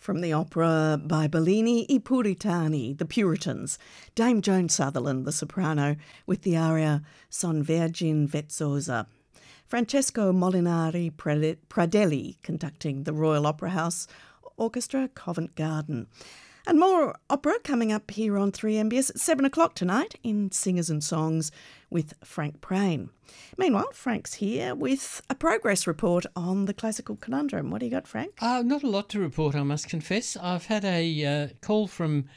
From the opera by Bellini, I Puritani, the Puritans, Dame Joan Sutherland, the soprano, with the aria Son Vergine Vezzosa. Francesco Molinari Pradelli conducting the Royal Opera House Orchestra, Covent Garden. And more opera coming up here on 3MBS at 7 o'clock tonight in Singers and Songs with Frank Prain. Meanwhile, Frank's here with a progress report on the classical conundrum. What do you got, Frank? Not a lot to report, I must confess. I've had a call from